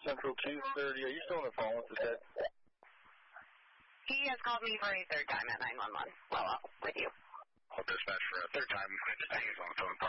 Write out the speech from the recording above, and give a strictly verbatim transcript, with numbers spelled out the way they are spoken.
Central two thirty. Are you still on the phone with the set? He has called me for a third time at nine one one. Well, with you. I'll dispatch for a third time. I just hang on the phone.